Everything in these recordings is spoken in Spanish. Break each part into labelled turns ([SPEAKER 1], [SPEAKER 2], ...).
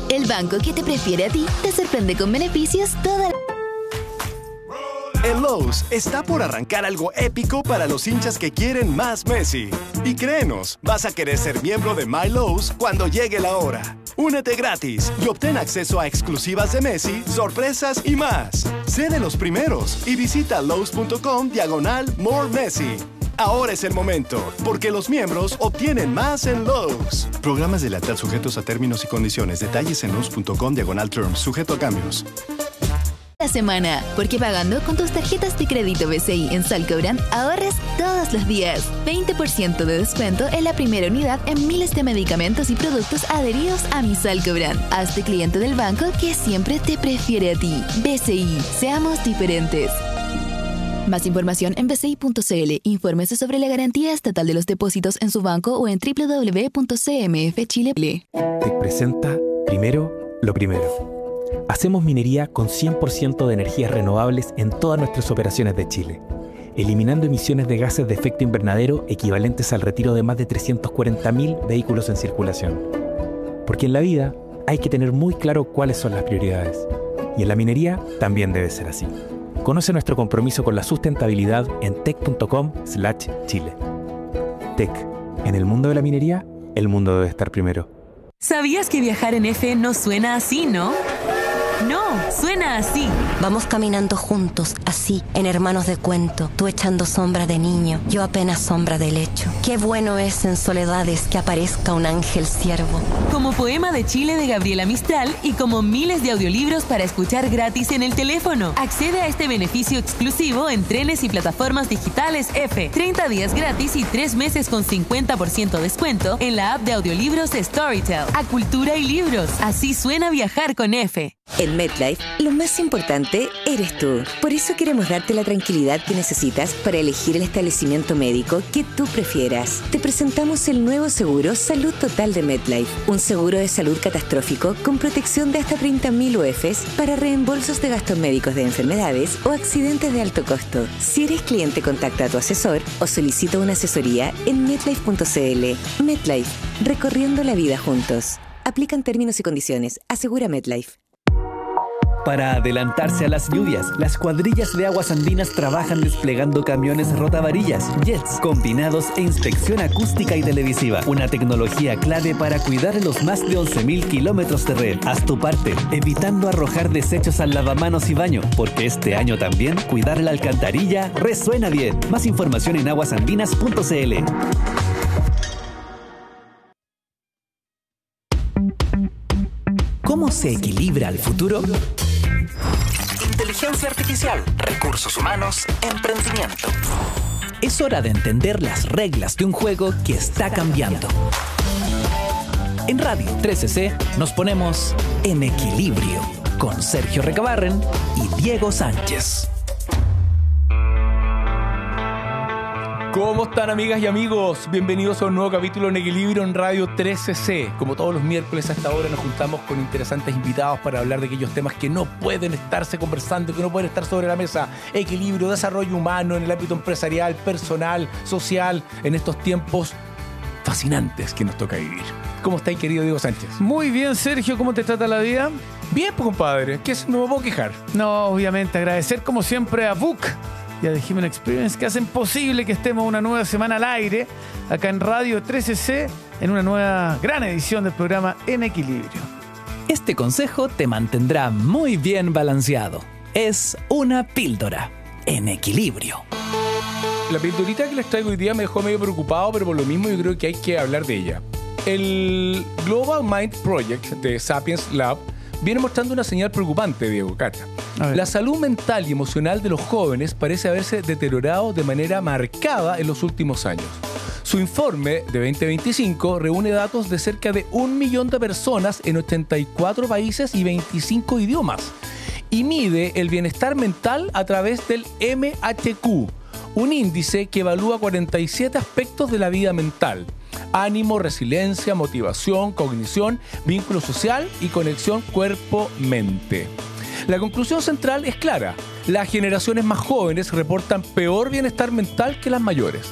[SPEAKER 1] El banco que te prefiere a ti te sorprende con beneficios toda la...
[SPEAKER 2] En Lowe's está por arrancar algo épico para los hinchas que quieren más Messi. Y créenos, vas a querer ser miembro de My Lowe's cuando llegue la hora. Únete gratis y obtén acceso a exclusivas de Messi, sorpresas y más. Sé de los primeros y visita lowes.com/More Messi. Ahora es el momento, porque los miembros obtienen más en Lowe's. Programas de lealtad sujetos a términos y condiciones. Detalles en lowes.com/terms, sujeto a cambios.
[SPEAKER 1] La semana, porque pagando con tus tarjetas de crédito BCI en Salcobrand ahorras todos los días. 20% de descuento en la primera unidad en miles de medicamentos y productos adheridos a mi Salcobrand. Hazte cliente del banco que siempre te prefiere a ti. BCI, seamos diferentes. Más información en bci.cl. Infórmese sobre la garantía estatal de los depósitos en su banco o en www.cmfchile.
[SPEAKER 3] Te presenta Primero lo Primero. Hacemos minería con 100% de energías renovables en todas nuestras operaciones de Chile, eliminando emisiones de gases de efecto invernadero equivalentes al retiro de más de 340.000 vehículos en circulación. Porque en la vida hay que tener muy claro cuáles son las prioridades. Y en la minería también debe ser así. Conoce nuestro compromiso con la sustentabilidad en tec.com/Chile. Tec. En el mundo de la minería, el mundo debe estar primero.
[SPEAKER 4] ¿Sabías que viajar en F no suena así, no? No, suena así.
[SPEAKER 5] Vamos caminando juntos, así, en hermanos de cuento. Tú echando sombra de niño, yo apenas sombra de lecho. Qué bueno es en soledades que aparezca un ángel siervo.
[SPEAKER 4] Como Poema de Chile de Gabriela Mistral y como miles de audiolibros para escuchar gratis en el teléfono. Accede a este beneficio exclusivo en trenes y plataformas digitales F. 30 días gratis y 3 meses con 50% descuento en la app de audiolibros Storytel. A cultura y libros. Así suena viajar con F.
[SPEAKER 6] En MetLife, lo más importante eres tú. Por eso queremos darte la tranquilidad que necesitas para elegir el establecimiento médico que tú prefieras. Te presentamos el nuevo seguro Salud Total de MetLife. Un seguro de salud catastrófico con protección de hasta 30.000 UFs para reembolsos de gastos médicos de enfermedades o accidentes de alto costo. Si eres cliente, contacta a tu asesor o solicita una asesoría en MetLife.cl. MetLife, recorriendo la vida juntos. Aplican términos y condiciones. Asegura MetLife.
[SPEAKER 7] Para adelantarse a las lluvias, las cuadrillas de Aguas Andinas trabajan desplegando camiones rotavarillas, jets, combinados e inspección acústica y televisiva. Una tecnología clave para cuidar los más de 11.000 kilómetros de red. Haz tu parte, evitando arrojar desechos al lavamanos y baño, porque este año también cuidar la alcantarilla resuena bien. Más información en aguasandinas.cl.
[SPEAKER 8] ¿Cómo se equilibra el futuro? Inteligencia artificial, recursos humanos, emprendimiento. Es hora de entender las reglas de un juego que está cambiando. En Radio 13C nos ponemos en equilibrio con Sergio Recabarren y Diego Sánchez.
[SPEAKER 9] ¿Cómo están, amigas y amigos? Bienvenidos a un nuevo capítulo en Equilibrio en Radio 13C. Como todos los miércoles a esta hora nos juntamos con interesantes invitados para hablar de aquellos temas que no pueden estarse conversando, que no pueden estar sobre la mesa. Equilibrio, desarrollo humano en el ámbito empresarial, personal, social, en estos tiempos fascinantes que nos toca vivir. ¿Cómo estáis, querido Diego Sánchez?
[SPEAKER 10] Muy bien, Sergio. ¿Cómo te trata la vida?
[SPEAKER 9] Bien, pues, compadre. ¿Qué no me puedo quejar?
[SPEAKER 10] No, obviamente. Agradecer como siempre a Book y a The Human Experience, que hacen posible que estemos una nueva semana al aire acá en Radio 13C en una nueva gran edición del programa En Equilibrio.
[SPEAKER 8] Este consejo te mantendrá muy bien balanceado. Es una píldora en equilibrio.
[SPEAKER 9] La pildorita que les traigo hoy día me dejó medio preocupado, pero por lo mismo yo creo que hay que hablar de ella. El Global Mind Project de Sapiens Lab viene mostrando una señal preocupante, Diego, Cata. La salud mental y emocional de los jóvenes parece haberse deteriorado de manera marcada en los últimos años. Su informe de 2025 reúne datos de cerca de 1 millón de personas en 84 países y 25 idiomas y mide el bienestar mental a través del MHQ, un índice que evalúa 47 aspectos de la vida mental: ánimo, resiliencia, motivación, cognición, vínculo social y conexión cuerpo-mente. La conclusión central es clara: las generaciones más jóvenes reportan peor bienestar mental que las mayores.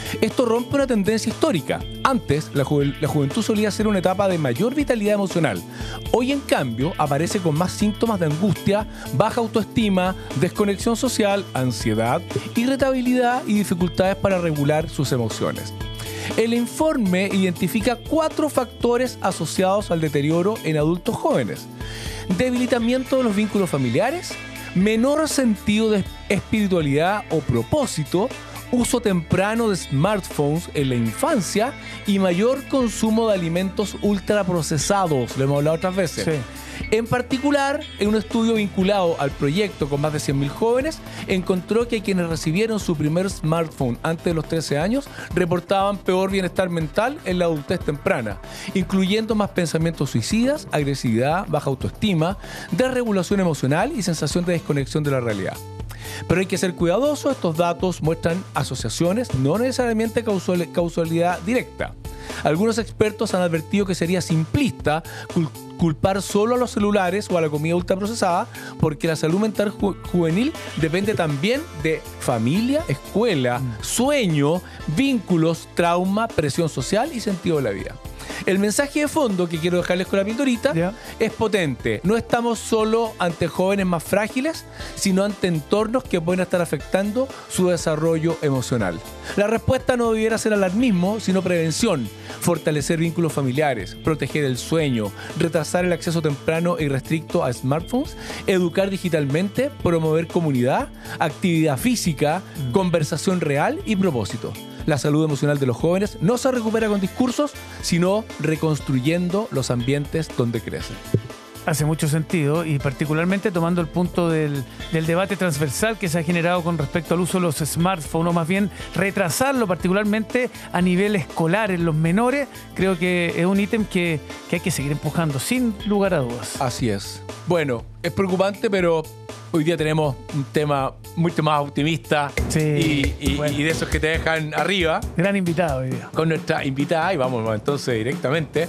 [SPEAKER 9] Esto rompe una tendencia histórica. Antes, la juventud solía ser una etapa de mayor vitalidad emocional. Hoy, en cambio, aparece con más síntomas de angustia, baja autoestima, desconexión social, ansiedad, irritabilidad y dificultades para regular sus emociones. El informe identifica 4 factores asociados al deterioro en adultos jóvenes: debilitamiento de los vínculos familiares, menor sentido de espiritualidad o propósito, uso temprano de smartphones en la infancia y mayor consumo de alimentos ultraprocesados. Lo hemos hablado otras veces. Sí. En particular, en un estudio vinculado al proyecto con más de 100.000 jóvenes, encontró que quienes recibieron su primer smartphone antes de los 13 años reportaban peor bienestar mental en la adultez temprana, incluyendo más pensamientos suicidas, agresividad, baja autoestima, desregulación emocional y sensación de desconexión de la realidad. Pero hay que ser cuidadosos. Estos datos muestran asociaciones, no necesariamente causalidad directa. Algunos expertos han advertido que sería simplista culpar solo a los celulares o a la comida ultraprocesada, porque la salud mental juvenil depende también de familia, escuela, sueño, vínculos, trauma, presión social y sentido de la vida. El mensaje de fondo que quiero dejarles con la pildorita es potente. No estamos solo ante jóvenes más frágiles, sino ante entornos que pueden estar afectando su desarrollo emocional. La respuesta no debiera ser alarmismo, sino prevención. Fortalecer vínculos familiares, proteger el sueño, retrasar el acceso temprano y restricto a smartphones, educar digitalmente, promover comunidad, actividad física, conversación real y propósito. La salud emocional de los jóvenes no se recupera con discursos, sino reconstruyendo los ambientes donde crecen.
[SPEAKER 10] Hace mucho sentido, y particularmente tomando el punto del debate transversal que se ha generado con respecto al uso de los smartphones, o más bien retrasarlo particularmente a nivel escolar en los menores. Creo que es un ítem que hay que seguir empujando, sin lugar a dudas.
[SPEAKER 9] Así es. Bueno, es preocupante, pero hoy día tenemos un tema mucho más optimista, y de esos que te dejan arriba.
[SPEAKER 10] Gran invitado hoy día.
[SPEAKER 9] Con nuestra invitada, y vamos entonces directamente.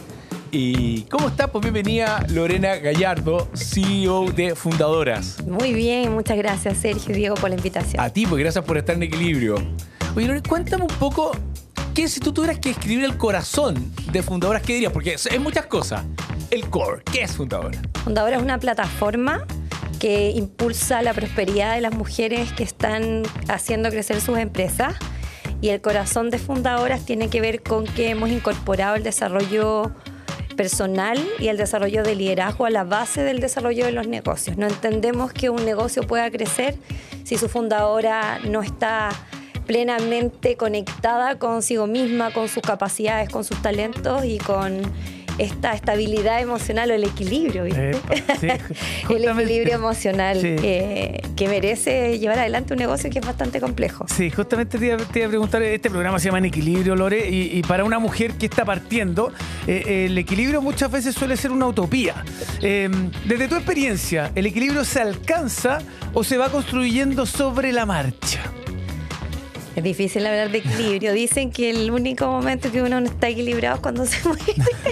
[SPEAKER 9] ¿Y cómo estás? Pues bienvenida Lorena Gallardo, CEO de Fundadoras.
[SPEAKER 11] Muy bien, muchas gracias Sergio y Diego por la invitación.
[SPEAKER 9] A ti, pues gracias por estar en equilibrio. Oye, Lorena, cuéntame un poco, ¿qué si tú tuvieras que escribir el corazón de Fundadoras, qué dirías? Porque es muchas cosas. El core, ¿qué es Fundadoras?
[SPEAKER 11] Fundadoras es una plataforma que impulsa la prosperidad de las mujeres que están haciendo crecer sus empresas. Y el corazón de Fundadoras tiene que ver con que hemos incorporado el desarrollo personal y el desarrollo de liderazgo a la base del desarrollo de los negocios. No entendemos que un negocio pueda crecer si su fundadora no está plenamente conectada consigo misma, con sus capacidades, con sus talentos y con esta estabilidad emocional o el equilibrio, ¿viste?
[SPEAKER 10] Sí,
[SPEAKER 11] el equilibrio emocional que merece llevar adelante un negocio que es bastante complejo.
[SPEAKER 10] Sí, justamente te iba a preguntar, este programa se llama En Equilibrio, Lore, y para una mujer que está partiendo, el equilibrio muchas veces suele ser una utopía. Desde tu experiencia, ¿el equilibrio se alcanza o se va construyendo sobre la marcha?
[SPEAKER 11] Es difícil hablar de equilibrio. Dicen que el único momento que uno no está equilibrado es cuando se muere.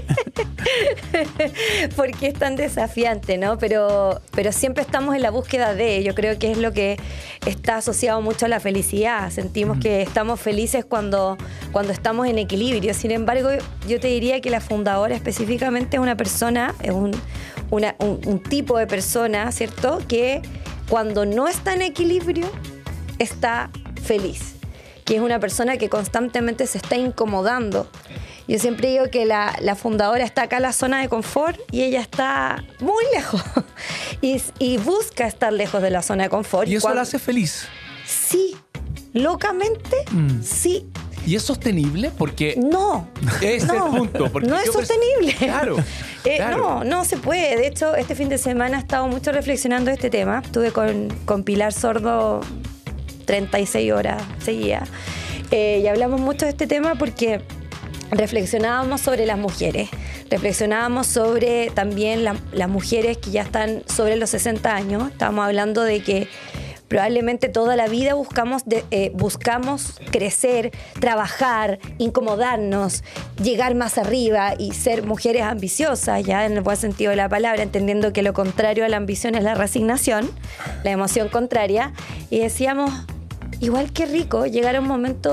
[SPEAKER 11] Porque es tan desafiante, ¿no? Pero siempre estamos en la búsqueda de. Yo creo que es lo que está asociado mucho a la felicidad. Sentimos que estamos felices cuando estamos en equilibrio. Sin embargo, yo te diría que la fundadora específicamente es una persona, es un tipo de persona, ¿cierto? Que cuando no está en equilibrio, está feliz. Que es una persona que constantemente se está incomodando. Yo siempre digo que la fundadora está acá en la zona de confort y ella está muy lejos y busca estar lejos de la zona de confort.
[SPEAKER 9] ¿Y eso la hace feliz?
[SPEAKER 11] Sí, locamente, sí.
[SPEAKER 9] ¿Y es sostenible? Porque
[SPEAKER 11] no,
[SPEAKER 9] es el punto. Porque
[SPEAKER 11] no es sostenible.
[SPEAKER 9] Claro.
[SPEAKER 11] No se puede. De hecho, este fin de semana he estado mucho reflexionando este tema. Estuve con Pilar Sordo 36 horas seguidas. Y hablamos mucho de este tema porque reflexionábamos sobre las mujeres. Reflexionábamos sobre también las mujeres que ya están sobre los 60 años. Estábamos hablando de que probablemente toda la vida buscamos crecer, trabajar, incomodarnos, llegar más arriba y ser mujeres ambiciosas, ya en el buen sentido de la palabra, entendiendo que lo contrario a la ambición es la resignación, la emoción contraria. Y decíamos, igual que rico llegar a un momento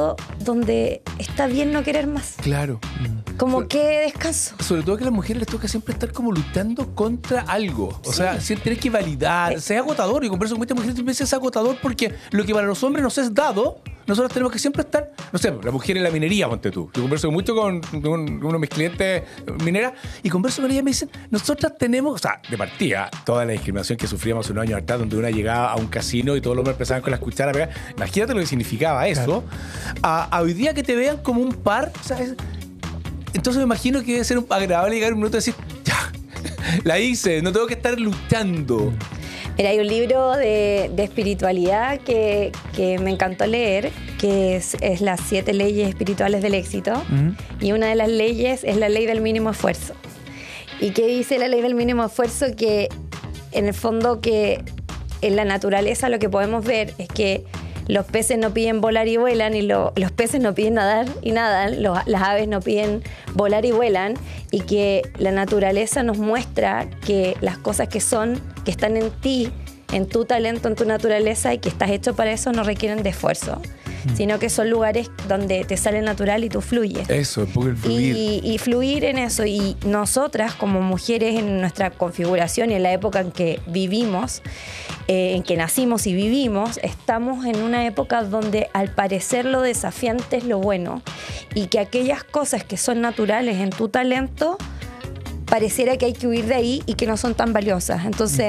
[SPEAKER 11] donde está bien no querer más.
[SPEAKER 9] Claro.
[SPEAKER 11] Como que descanso.
[SPEAKER 9] Sobre todo que a las mujeres les toca siempre estar como luchando contra algo. O sea, siempre tienes que validar. Es agotador. Y converso con muchas mujeres y veces es agotador porque lo que para los hombres nos es dado, nosotros tenemos que siempre estar, no sé, la mujer en la minería, ponte tú. Yo converso mucho con uno de mis clientes mineras y converso con ella y me dicen, nosotras tenemos, o sea, de partida, toda la discriminación que sufríamos unos años atrás, donde una llegaba a un casino y todos los hombres empezaban con las cucharas a pegar. Imagínate lo que significaba eso. Claro. A hoy día que te vean como un par, ¿sabes? Entonces me imagino que debe ser agradable llegar un minuto y decir, ya, la hice, no tengo que estar luchando.
[SPEAKER 11] Mira, hay un libro de espiritualidad que me encantó leer, que es las 7 leyes espirituales del éxito. Y una de las leyes es la ley del mínimo esfuerzo. ¿Y qué dice la ley del mínimo esfuerzo? Que en el fondo que en la naturaleza lo que podemos ver es que los peces no piden volar y vuelan, y los peces no piden nadar y nadan, las aves no piden volar y vuelan, y que la naturaleza nos muestra que las cosas que están en ti, en tu talento, en tu naturaleza, y que estás hecho para eso, no requieren de esfuerzo, sino que son lugares donde te sale natural y tú fluyes.
[SPEAKER 9] Eso, porque el fluir.
[SPEAKER 11] Y fluir en eso. Y nosotras, como mujeres, en nuestra configuración y en la época en que vivimos, en que nacimos y vivimos, estamos en una época donde al parecer lo desafiante es lo bueno, y que aquellas cosas que son naturales en tu talento, pareciera que hay que huir de ahí y que no son tan valiosas. Entonces,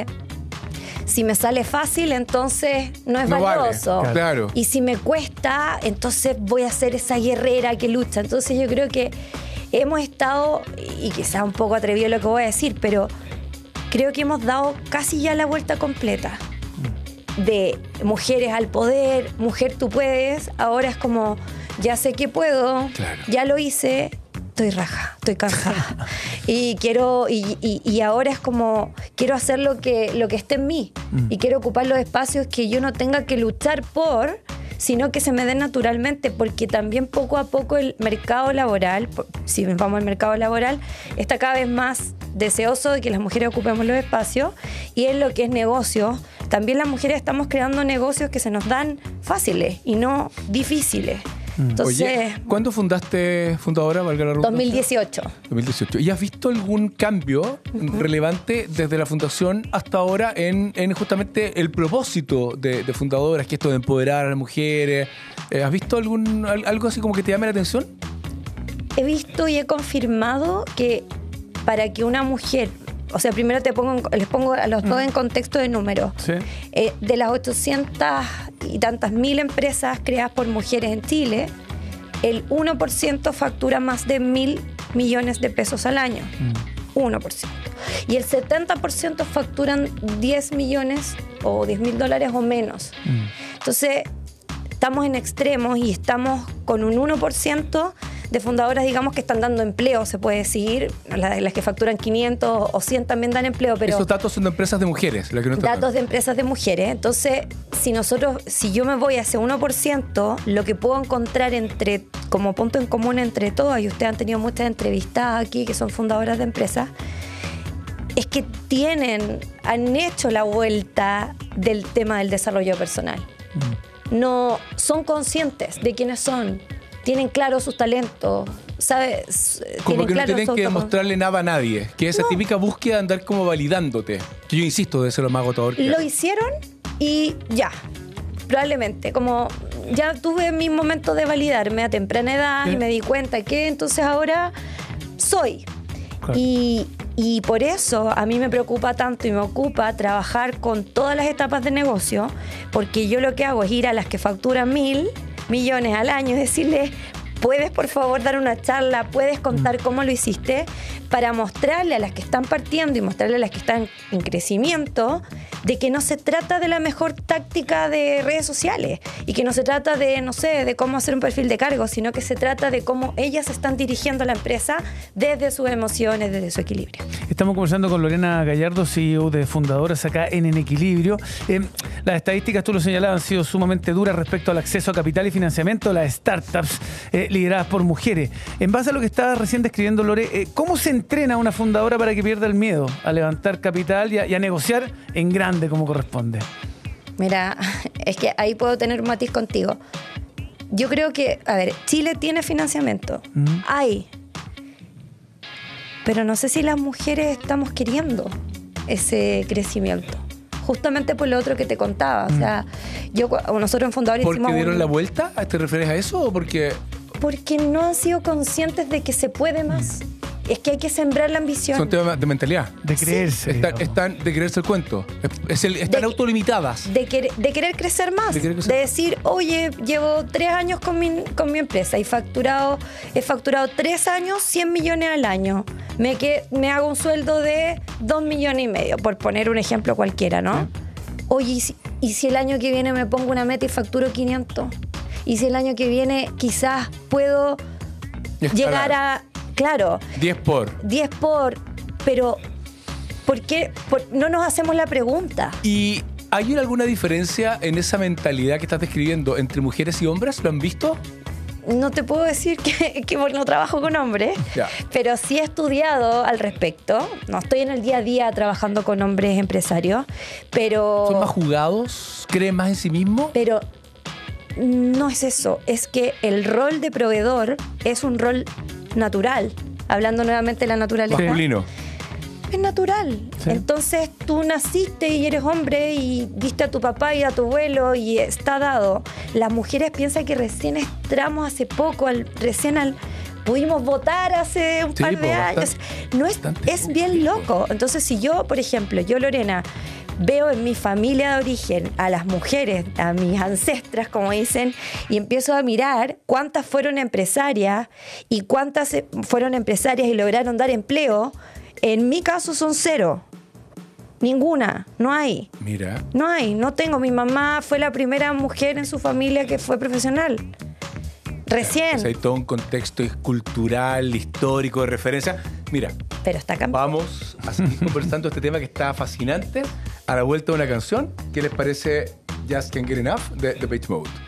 [SPEAKER 11] si me sale fácil, entonces no es valioso.
[SPEAKER 9] Vale. Claro.
[SPEAKER 11] Y si me cuesta, entonces voy a ser esa guerrera que lucha. Entonces yo creo que hemos estado, y quizá un poco atrevido lo que voy a decir, pero creo que hemos dado casi ya la vuelta completa. De mujeres al poder, mujer tú puedes, ahora es como, ya sé que puedo, claro, ya lo hice, estoy raja, estoy cansada. y ahora es como, quiero hacer lo que esté en mí, y quiero ocupar los espacios que yo no tenga que luchar por, sino que se me den naturalmente, porque también poco a poco el mercado laboral, si vamos al mercado laboral, está cada vez más deseoso de que las mujeres ocupemos los espacios, y en lo que es negocio, también las mujeres estamos creando negocios que se nos dan fáciles y no difíciles. Entonces,
[SPEAKER 9] oye, ¿cuándo fundadora, valga la redundancia?
[SPEAKER 11] 2018.
[SPEAKER 9] 2018. ¿Y has visto algún cambio relevante desde la fundación hasta ahora en justamente el propósito de fundadoras, que esto de empoderar a las mujeres? ¿Has visto algo así como que te llame la atención?
[SPEAKER 11] He visto y he confirmado que para que una mujer, o sea, primero les pongo a los dos en contexto de números. ¿Sí? De las 800 y tantas mil empresas creadas por mujeres en Chile, el 1% factura más de 1.000 millones de pesos al año. 1%. Y el 70% facturan 10 millones o $10,000 o menos. Entonces, estamos en extremos y estamos con un 1% de fundadoras, digamos, que están dando empleo, se puede decir. Las que facturan 500 o 100 también dan empleo, pero...
[SPEAKER 9] Esos datos son de empresas de mujeres.
[SPEAKER 11] Datos de empresas de mujeres. Entonces, si yo me voy a ese 1%, lo que puedo encontrar como punto en común entre todas, y ustedes han tenido muchas entrevistas aquí que son fundadoras de empresas, es que han hecho la vuelta del tema del desarrollo personal. No son conscientes de quiénes son, tienen claro sus talentos, ¿sabes?
[SPEAKER 9] Como que no tienen que demostrarle nada a nadie, que esa típica búsqueda de andar como validándote, que yo insisto, debe ser lo más agotador que
[SPEAKER 11] lo hicieron y ya, probablemente, como ya tuve mi momento de validarme a temprana edad y me di cuenta que entonces ahora soy. Claro. Y por eso a mí me preocupa tanto y me ocupa trabajar con todas las etapas de negocio, porque yo lo que hago es ir a las que facturan 1.000 millones al año y decirles, ¿puedes por favor dar una charla? ¿Puedes contar cómo lo hiciste? Para mostrarle a las que están partiendo y mostrarle a las que están en crecimiento de que no se trata de la mejor táctica de redes sociales y que no se trata de, no sé, de cómo hacer un perfil de cargo, sino que se trata de cómo ellas están dirigiendo la empresa desde sus emociones, desde su equilibrio.
[SPEAKER 10] Estamos conversando con Lorena Gallardo, CEO de Fundadoras acá en Equilibrio. Las estadísticas, tú lo señalabas, han sido sumamente duras respecto al acceso a capital y financiamiento de las startups lideradas por mujeres. En base a lo que estabas recién describiendo, Lore, ¿cómo se entrena a una fundadora para que pierda el miedo a levantar capital y a negociar en grande como corresponde?
[SPEAKER 11] Mira, es que ahí puedo tener un matiz contigo. yo creo que, a ver, Chile tiene financiamiento. Hay. Pero no sé si las mujeres estamos queriendo ese crecimiento. Justamente por lo otro que te contaba. O sea, nosotros en Fundadores
[SPEAKER 9] ¿Por qué dieron la vuelta? ¿Te refieres a eso o porque...?
[SPEAKER 11] Porque no han sido conscientes de que se puede más. Es que hay que sembrar la ambición.
[SPEAKER 9] Son temas de mentalidad.
[SPEAKER 10] De creerse.
[SPEAKER 9] Están de creerse el cuento. Están autolimitadas.
[SPEAKER 11] De querer crecer más. De decir, oye, llevo 3 años con mi empresa y he facturado 3 años, 100 millones al año. Me hago un sueldo de 2,5 millones, por poner un ejemplo cualquiera, ¿no? ¿Sí? Oye, ¿y si el año que viene me pongo una meta y facturo 500? ¿Y si el año que viene quizás puedo llegar a... Claro. 10 por. Pero ¿por qué no nos hacemos la pregunta?
[SPEAKER 9] ¿Y hay alguna diferencia en esa mentalidad que estás describiendo entre mujeres y hombres? ¿Lo han visto?
[SPEAKER 11] No te puedo decir que porque no trabajo con hombres, pero sí he estudiado al respecto. No estoy en el día a día trabajando con hombres empresarios, pero...
[SPEAKER 9] ¿Son más jugados? ¿Creen más en sí mismos?
[SPEAKER 11] Pero no es eso. Es que el rol de proveedor es un rol natural, hablando nuevamente de la naturaleza.
[SPEAKER 9] Masculino.
[SPEAKER 11] Es natural. Sí. Entonces tú naciste y eres hombre y viste a tu papá y a tu abuelo y está dado. Las mujeres piensan que recién entramos hace poco, pudimos votar hace un par de años. No es bien loco. Entonces si yo, por ejemplo, Lorena, veo en mi familia de origen a las mujeres, a mis ancestras, como dicen, y empiezo a mirar cuántas fueron empresarias y cuántas fueron empresarias y lograron dar empleo. En mi caso son 0. Ninguna. No hay.
[SPEAKER 9] Mira.
[SPEAKER 11] No tengo. Mi mamá fue la primera mujer en su familia que fue profesional. Recién.
[SPEAKER 9] Pues hay todo un contexto cultural, histórico, de referencia. Mira.
[SPEAKER 11] Pero está cambiando.
[SPEAKER 9] Vamos a seguir conversando este tema que está fascinante. A la vuelta de una canción. ¿Qué les parece Just Can't Get Enough de Depeche Mode?